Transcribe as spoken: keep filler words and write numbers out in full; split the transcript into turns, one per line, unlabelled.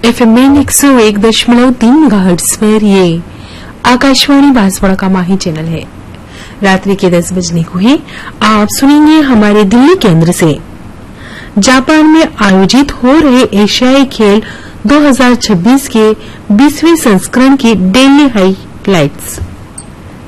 FM में एक सौ एक दशमलव तीन मेगाहर्ट्ज पर ये आकाशवाणी बांसवाड़ा का माही चैनल है। रात्रि के दस बजने को ही आप सुनेंगे हमारे दिल्ली केंद्र से जापान में आयोजित हो रहे एशियाई खेल दो हज़ार छब्बीस के बीसवें संस्करण की डेली हाईलाइट्स।